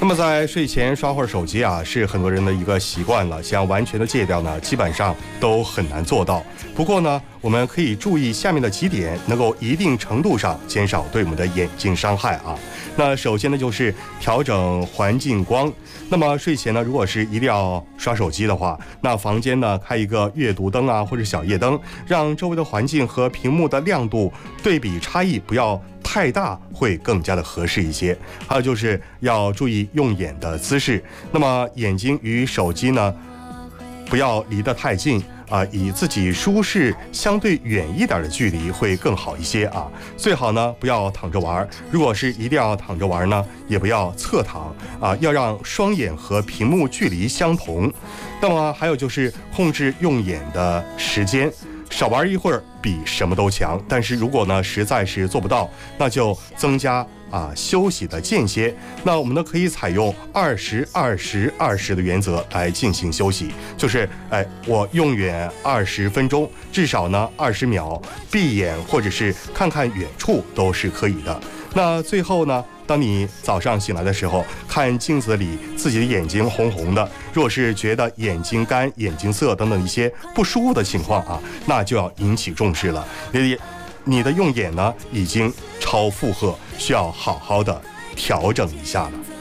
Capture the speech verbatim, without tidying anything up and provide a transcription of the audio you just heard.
那么在睡前刷会儿手机啊，是很多人的一个习惯了，想完全的戒掉呢，基本上都很难做到。不过呢，我们可以注意下面的几点，能够一定程度上减少对我们的眼睛伤害啊。那首先呢，就是调整环境光。那么睡前呢，如果是一定要刷手机的话，那房间呢开一个阅读灯啊，或者小夜灯，让周围的环境和屏幕的亮度对比差异不要太大，会更加的合适一些。还有就是要注意用眼的姿势，那么眼睛与手机呢不要离得太近啊、呃，以自己舒适相对远一点的距离会更好一些啊。最好呢不要躺着玩，如果是一定要躺着玩呢，也不要侧躺啊，要让双眼和屏幕距离相同。那么还有就是控制用眼的时间，少玩一会儿比什么都强。但是如果呢实在是做不到，那就增加啊休息的间歇。那我们呢可以采用二十二十二十的原则来进行休息，就是哎我用眼二十分钟，至少呢二十秒闭眼或者是看看远处都是可以的。那最后呢，当你早上醒来的时候，看镜子里自己的眼睛红红的，若是觉得眼睛干、眼睛涩等等一些不舒服的情况啊，那就要引起重视了。你你的用眼呢已经超负荷，需要好好的调整一下了。